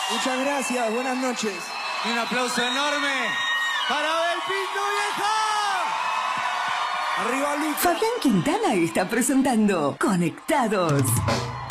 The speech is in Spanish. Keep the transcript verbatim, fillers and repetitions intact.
Muchas gracias, buenas noches. Y un aplauso enorme para Abel Pinto, vieja. Arriba, Lucha. Fabián Quintana está presentando Conectados.